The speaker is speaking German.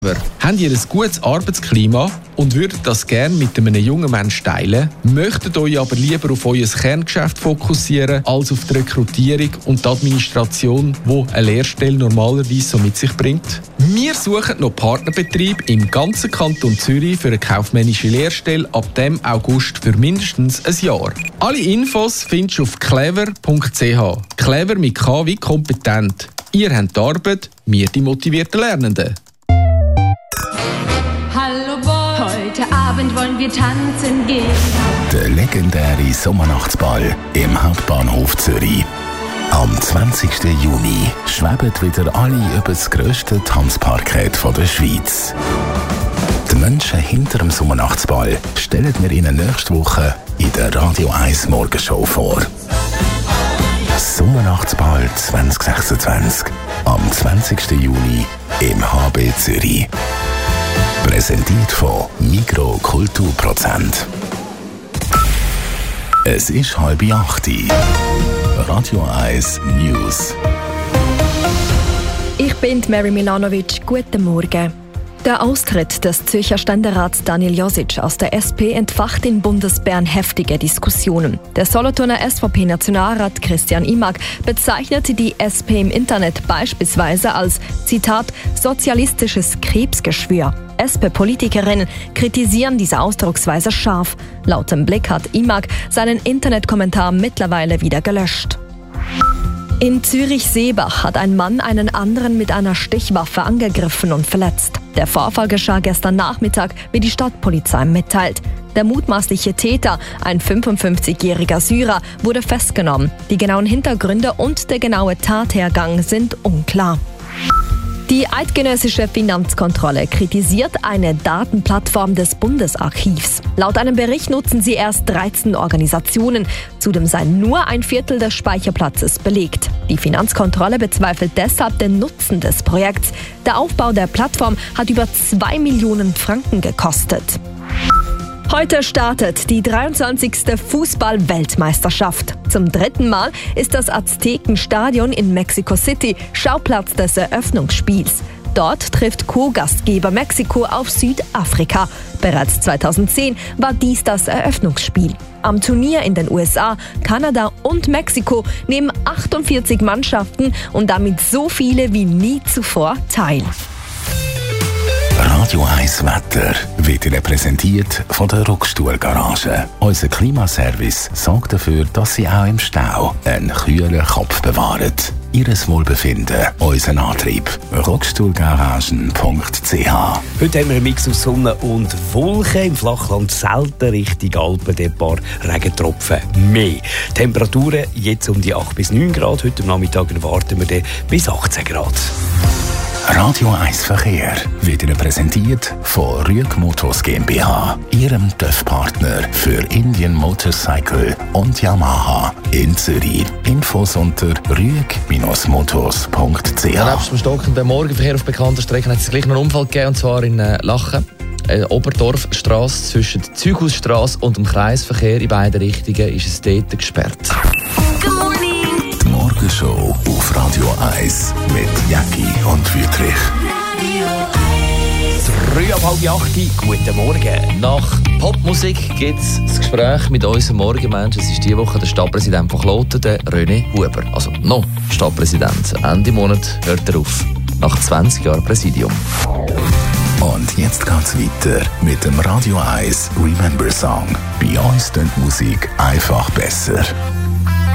Habt ihr ein gutes Arbeitsklima und würdet das gerne mit einem jungen Menschen teilen, möchtet euch aber lieber auf euer Kerngeschäft fokussieren, als auf die Rekrutierung und die Administration, die eine Lehrstelle normalerweise so mit sich bringt? Wir suchen noch Partnerbetriebe im ganzen Kanton Zürich für eine kaufmännische Lehrstelle ab dem August für mindestens ein Jahr. Alle Infos findest du auf clever.ch. Clever mit K wie kompetent. Ihr habt die Arbeit, wir die motivierten Lernenden. Hallo Boy, heute Abend wollen wir tanzen gehen. Der legendäre Sommernachtsball im Hauptbahnhof Zürich. Am 20. Juni schweben wieder alle über das grösste Tanzparkett der Schweiz. Die Menschen hinter dem Sommernachtsball stellen wir Ihnen nächste Woche in der Radio 1 Morgenshow vor. Sommernachtsball 2026 am 20. Juni im HB Zürich. Präsentiert von Migros Kulturprozent. Es ist 7:30. Radio 1 News. Ich bin Mary Milanovic. Guten Morgen. Der Austritt des Zürcher Ständerats Daniel Josic aus der SP entfacht in Bundesbern heftige Diskussionen. Der Solothurner SVP-Nationalrat Christian Imag bezeichnete die SP im Internet beispielsweise als, Zitat, sozialistisches Krebsgeschwür. SP-Politikerinnen kritisieren diese Ausdrucksweise scharf. Laut dem Blick hat Imag seinen Internetkommentar mittlerweile wieder gelöscht. In Zürich-Seebach hat ein Mann einen anderen mit einer Stichwaffe angegriffen und verletzt. Der Vorfall geschah gestern Nachmittag, wie die Stadtpolizei mitteilt. Der mutmaßliche Täter, ein 55-jähriger Syrer, wurde festgenommen. Die genauen Hintergründe und der genaue Tathergang sind unklar. Die eidgenössische Finanzkontrolle kritisiert eine Datenplattform des Bundesarchivs. Laut einem Bericht nutzen sie erst 13 Organisationen. Zudem sei nur ein Viertel des Speicherplatzes belegt. Die Finanzkontrolle bezweifelt deshalb den Nutzen des Projekts. Der Aufbau der Plattform hat über 2 Millionen Franken gekostet. Heute startet die 23. Fußball-Weltmeisterschaft. Zum 3. Mal ist das Aztekenstadion in Mexico City Schauplatz des Eröffnungsspiels. Dort trifft Co-Gastgeber Mexiko auf Südafrika. Bereits 2010 war dies das Eröffnungsspiel. Am Turnier in den USA, Kanada und Mexiko nehmen 48 Mannschaften und damit so viele wie nie zuvor teil. Radio 1 Wetter wird Ihnen präsentiert von der Rockstuhl-Garage. Unser Klimaservice sorgt dafür, dass Sie auch im Stau einen kühlen Kopf bewahren. Ihres Wohlbefinden, unseren Antrieb. Rockstuhlgaragen.ch. Heute haben wir einen Mix aus Sonne und Wolken. Im Flachland selten Richtung Alpen, ein paar Regentropfen mehr. Temperaturen jetzt um die 8 bis 9 Grad. Heute am Nachmittag erwarten wir dann bis 18 Grad. Radio 1 Verkehr wird Ihnen präsentiert von Rüeg Motors GmbH, Ihrem TÜV-Partner für Indian Motorcycle und Yamaha in Zürich. Infos unter rüeg-motors.ch. Nebst dem stockenden Morgenverkehr auf bekannten Strecken hat es gleich noch einen Unfall gegeben, und zwar in Lachen. Oberdorfstrasse zwischen der Züghausstrasse und dem Kreisverkehr in beiden Richtungen ist es dort gesperrt. Die Morgenshow auf Radio 1 mit Jacki und Wüthrich. 7:30, guten Morgen. Nach Popmusik gibt es das Gespräch mit unserem Morgenmensch. Es ist diese Woche der Stadtpräsident von Kloten, der René Huber. Also noch Stadtpräsident. Ende Monat hört er auf. Nach 20 Jahren Präsidium. Und jetzt geht's weiter mit dem Radio 1 Remember Song. Bei uns klingt Musik einfach besser.